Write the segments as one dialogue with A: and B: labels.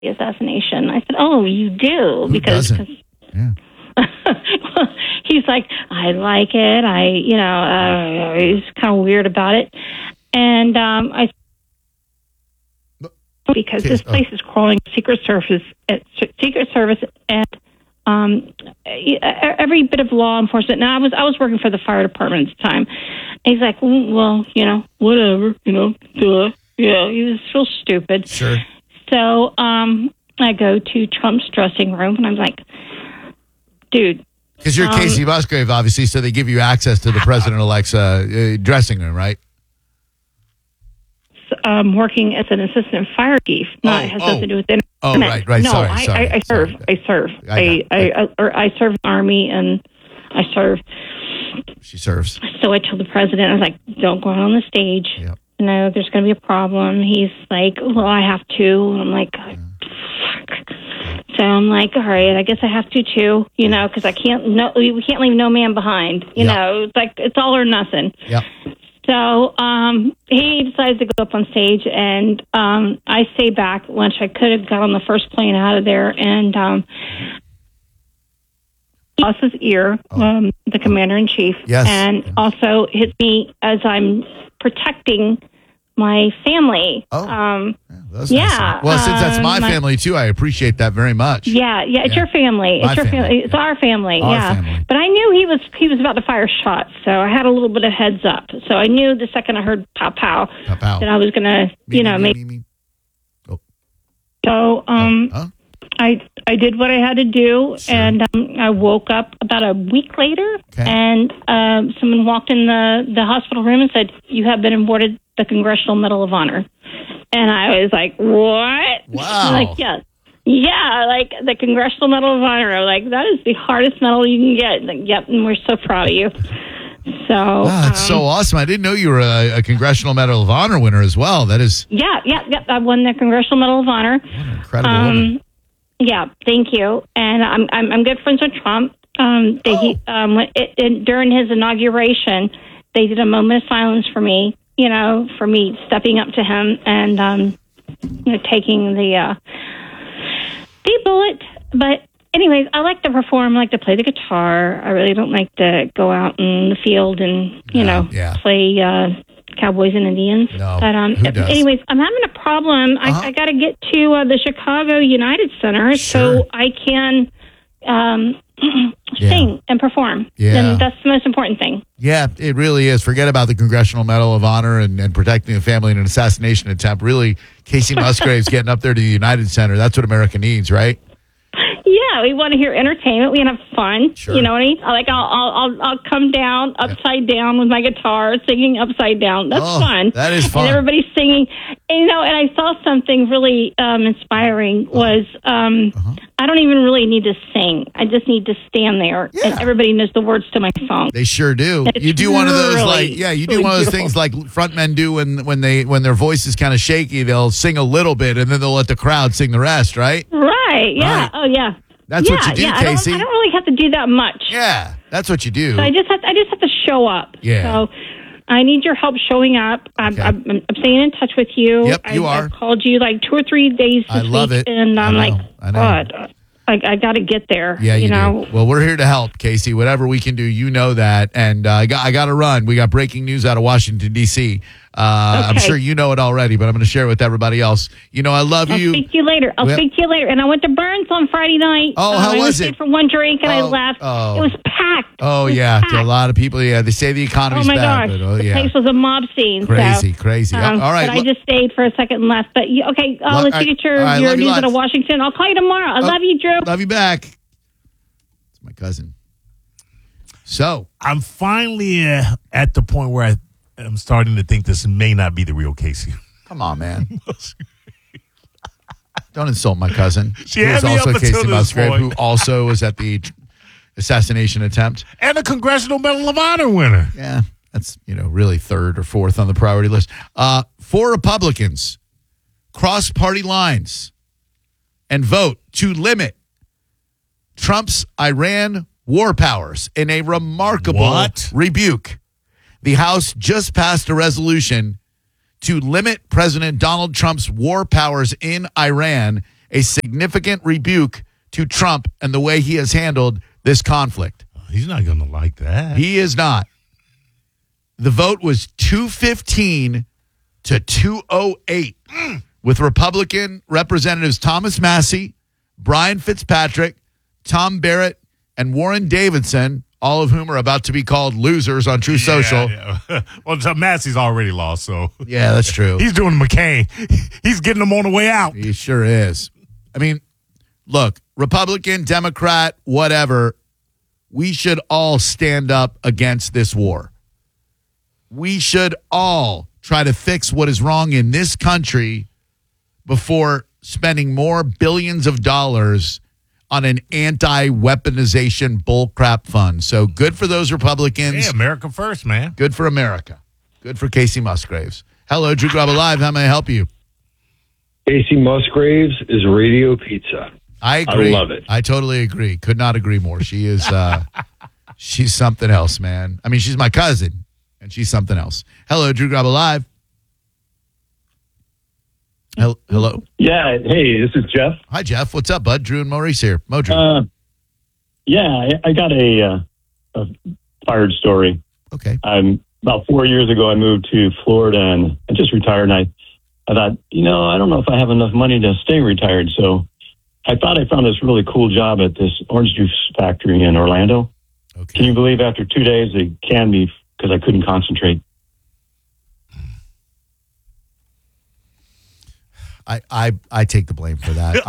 A: the assassination. I said, oh, you do?
B: Who doesn't? Yeah.
A: He's like, I like it. He's kind of weird about it. And because this place is crawling Secret Service and every bit of law enforcement. Now, I was working for the fire department at the time. And he's like, well, whatever, duh. Yeah, he was so stupid.
B: Sure.
A: So I go to Trump's dressing room, and I'm like, dude.
B: Because you're Casey Musgrave, obviously, so they give you access to the president-elect's dressing room, right?
A: Working as an assistant fire chief. Has nothing to do with the internet.
B: Right.
A: No,
B: Sorry.
A: I serve. I serve the Army, and I serve.
B: She serves. So
A: I told the president, I was like, don't go out on the stage.
B: Yep.
A: No, there's going to be a problem. He's like, well, I have to. And I'm like, so I'm like, all right, I guess I have to too, because we can't leave no man behind. It's like, it's all or nothing.
B: Yep.
A: So he decides to go up on stage, and I stay back, which I could have got on the first plane out of there, and lost his ear, the commander-in-chief, and also hit me as I'm protecting my family.
B: That's nice. Well, since that's my family too, I appreciate that very much.
A: It's your family. It's your family. It's our family.
B: Family.
A: But I knew he was about to fire shots, so I had a little bit of heads up. So I knew the second I heard pow pow that I was going to, make.
B: Oh.
A: So I did what I had to do, and I woke up about a week later, and someone walked in the hospital room and said, "You have been awarded the Congressional Medal of Honor." And I was like, "What?"
B: Wow.
A: Like, yeah, like the Congressional Medal of Honor. I'm like, that is the hardest medal you can get. Like, yep, and we're so proud of you. So
B: wow, that's so awesome. I didn't know you were a Congressional Medal of Honor winner as well. That is.
A: Yeah. I won the Congressional Medal of Honor.
B: What an incredible woman.
A: Yeah, thank you. And I'm good friends with Trump. During his inauguration, they did a moment of silence for me. For me stepping up to him and taking the bullet. But anyways, I like to perform. I like to play the guitar. I really don't like to go out in the field and play Cowboys and Indians.
B: No,
A: but anyways, I'm having a problem. I got to get to the Chicago United Center so I can sing and perform.
B: Yeah.
A: And that's the most important thing.
B: Yeah, it really is. Forget about the Congressional Medal of Honor and protecting the family in an assassination attempt. Really, Casey Musgrave's getting up there to the United Center. That's what America needs, right?
A: Yeah, we want to hear entertainment. We want to have fun.
B: Sure.
A: You know what I mean? Like I'll come down upside down with my guitar, singing upside down. That's fun.
B: That is fun.
A: And everybody's singing. And, and I saw something really inspiring. Was I don't even really need to sing. I just need to stand there, and everybody knows the words to my song.
B: They sure do. You do one of those do one of those things like frontmen do when their voice is kind of shaky. They'll sing a little bit, and then they'll let the crowd sing the rest. Right?
A: Right. Yeah. Right. Oh, yeah.
B: That's what you do, Casey.
A: I don't really have to do that much.
B: Yeah, that's what you do.
A: So I just have to show up.
B: Yeah. So
A: I need your help showing up. I'm staying in touch with you.
B: Yep, you are.
A: I've called you like 2 or 3 days this
B: I love
A: week,
B: it.
A: and I'm
B: I know.
A: God, I got to get there.
B: Yeah, you
A: know.
B: do. Well, we're here to help, Casey. Whatever we can do, you know that. And I got to run. We got breaking news out of Washington, D.C. I'm sure you know it already, but I'm going to share it with everybody else. I love you.
A: I'll speak to you later. Speak to you later. And I went to Burns on Friday night.
B: Oh, how was it?
A: For one drink, and I left.
B: Oh.
A: It was packed.
B: Oh, yeah. To a lot of people, yeah. They say the economy's bad.
A: Gosh.
B: But,
A: the place was a mob scene.
B: Crazy. All right.
A: But I just stayed for a second and left. But, I'll let you get your news out of Washington. I'll call you tomorrow. I love you, Drew.
B: Love you back. It's my cousin. So.
C: I'm finally at the point where I'm starting to think this may not be the real Casey.
B: Come on, man. Don't insult my cousin.
C: She had me
B: also
C: up until
B: Casey
C: this
B: Musgrave,
C: point.
B: who also was at the assassination attempt.
C: And a Congressional Medal of Honor winner.
B: Yeah, that's, really third or fourth on the priority list. 4 Republicans cross party lines and vote to limit Trump's Iran war powers in a remarkable rebuke. The House just passed a resolution to limit President Donald Trump's war powers in Iran a significant rebuke to Trump and the way he has handled this conflict.
C: He's not going to like that.
B: He is not. The vote was 215 to 208 with Republican Representatives Thomas Massey, Brian Fitzpatrick, Tom Barrett, and Warren Davidson, all of whom are about to be called losers on True Social.
C: Yeah. Well, Massey's already lost, so.
B: Yeah, that's true.
C: He's doing McCain. He's getting them on the way out.
B: He sure is. I mean, look, Republican, Democrat, whatever, we should all stand up against this war. We should all try to fix what is wrong in this country before spending more billions of dollars on an anti-weaponization bullcrap fund. So good for those Republicans.
C: Hey, America first, man.
B: Good for America. Good for Casey Musgraves. Hello, Drew Grubba Live. How may I help you?
D: Casey Musgraves is radio pizza.
B: I agree.
D: I love it.
B: I totally agree. Could not agree more. She is she's something else, man. I mean, she's my cousin, and she's something else. Hello, Drew Grubba Live. Hello?
E: Yeah. Hey, this is Jeff.
B: Hi, Jeff. What's up, bud? Drew and Maurice here. Mo Drew.
E: I got a fired story.
B: Okay.
E: About 4 years ago, I moved to Florida, and I just retired, and I thought, I don't know if I have enough money to stay retired, so I thought I found this really cool job at this orange juice factory in Orlando.
B: Okay.
E: Can you believe after 2 days they canned me because I couldn't concentrate?
B: I take the blame for that.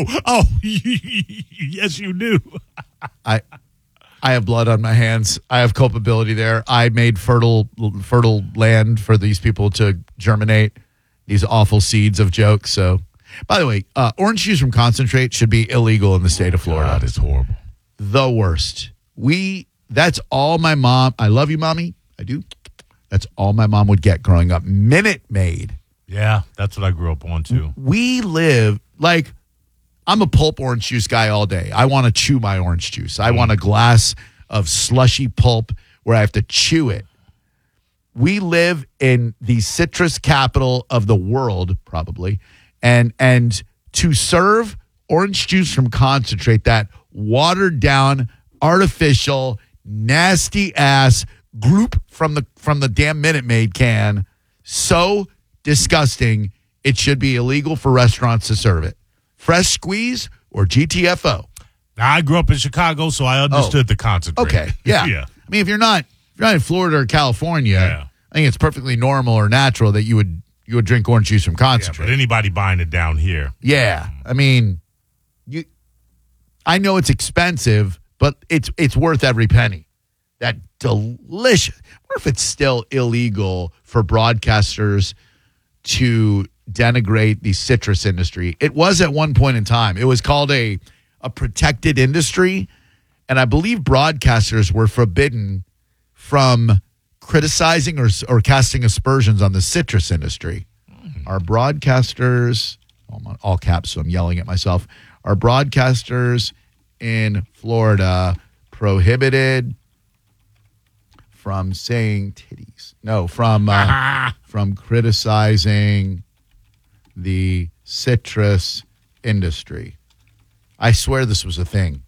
C: Yes, you do.
B: I have blood on my hands. I have culpability there. I made fertile land for these people to germinate these awful seeds of jokes. So, by the way, orange juice from concentrate should be illegal in the state of Florida.
C: God, it's horrible.
B: The worst. That's all my mom. I love you, mommy. I do. That's all my mom would get growing up. Minute Maid.
C: Yeah, that's what I grew up on, too.
B: We live, I'm a pulp orange juice guy all day. I want to chew my orange juice. I want a glass of slushy pulp where I have to chew it. We live in the citrus capital of the world, probably, and to serve orange juice from concentrate, that watered down, artificial, nasty ass group from the damn Minute Maid can, so disgusting, it should be illegal for restaurants to serve it. Fresh Squeeze or GTFO.
C: Now, I grew up in Chicago, so I understood the concentrate.
B: Okay, yeah. I mean, if you're not in Florida or California, I think it's perfectly normal or natural that you would drink orange juice from concentrate.
C: But anybody buying it down here.
B: Yeah. I mean, I know it's expensive, but it's worth every penny. That delicious. What if it's still illegal for broadcasters to denigrate the citrus industry? It was at one point in time. It was called a protected industry, and I believe broadcasters were forbidden from criticizing or casting aspersions on the citrus industry. Are broadcasters, all caps, so I'm yelling at myself, are broadcasters in Florida prohibited from saying titties? No, from criticizing the citrus industry. I swear this was a thing.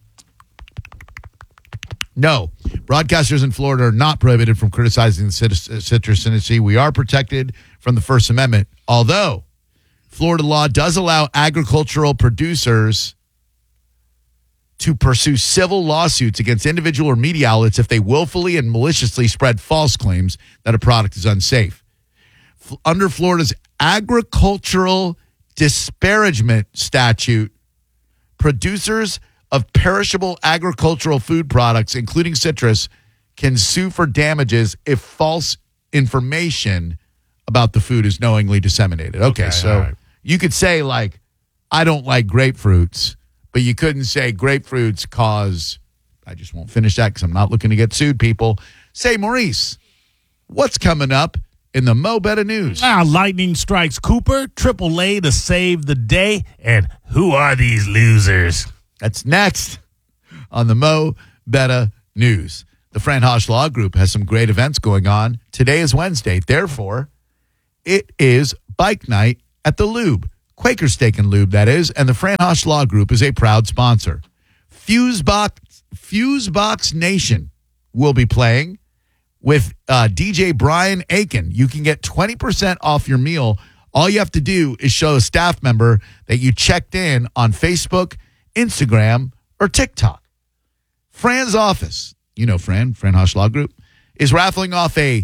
B: No, broadcasters in Florida are not prohibited from criticizing the citrus industry. We are protected from the First Amendment, although Florida law does allow agricultural producers to pursue civil lawsuits against individual or media outlets if they willfully and maliciously spread false claims that a product is unsafe. Under Florida's agricultural disparagement statute, producers of perishable agricultural food products, including citrus, can sue for damages if false information about the food is knowingly disseminated. Okay, so you could say, I don't like grapefruits, but you couldn't say grapefruits cause, I just won't finish that because I'm not looking to get sued, people. Say, Maurice, what's coming up in the Mo Better News?
C: Lightning strikes Cooper, AAA to save the day, and who are these losers?
B: That's next on the Mo Better News. The Fran Hosh Law Group has some great events going on. Today is Wednesday. Therefore, it is bike night at the Lube. Quaker Steak and Lube, that is, and the Fran Hosch Law Group is a proud sponsor. Fusebox Nation will be playing with DJ Brian Aiken. You can get 20% off your meal. All you have to do is show a staff member that you checked in on Facebook, Instagram, or TikTok. Fran's office, you know Fran Hosch Law Group, is raffling off a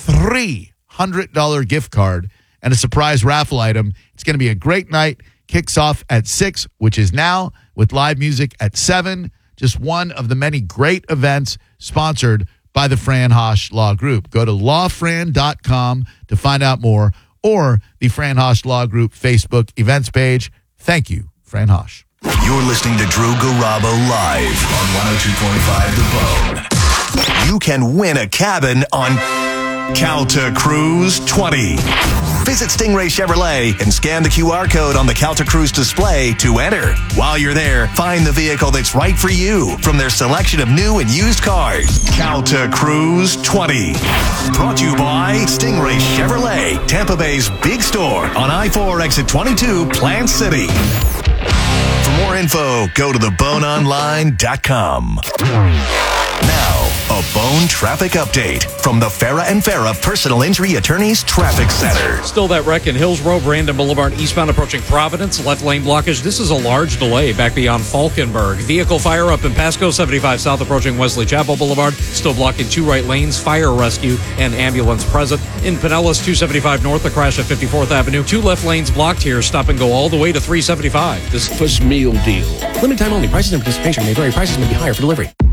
B: $300 gift card and a surprise raffle item. It's going to be a great night. Kicks off at 6, which is now, with live music at 7. Just one of the many great events sponsored by the Fran Hosch Law Group. Go to lawfran.com to find out more, or the Fran Hosch Law Group Facebook events page. Thank you, Fran Hosch.
F: You're listening to Drew Garabo live on 102.5 The Bone. You can win a cabin on Calta Cruise 20. Visit Stingray Chevrolet and scan the QR code on the Calta Cruise display to enter. While you're there, find the vehicle that's right for you from their selection of new and used cars. Calta Cruise 20. Brought to you by Stingray Chevrolet, Tampa Bay's big store on I-4 exit 22, Plant City. For more info, go to theboneonline.com. Now, a Bone traffic update from the Farah and Farah Personal Injury Attorneys Traffic Center.
G: Still that wreck in Hills Road, Brandon Boulevard, eastbound approaching Providence. Left lane blockage. This is a large delay back beyond Falkenberg. Vehicle fire up in Pasco, 75 south approaching Wesley Chapel Boulevard. Still blocking 2 right lanes. Fire rescue and ambulance present. In Pinellas, 275 north, a crash at 54th Avenue. 2 left lanes blocked here. Stop and go all the way to 375.
H: This Push Meal Deal. Limited time only. Prices and participation may vary. Prices may be higher for delivery.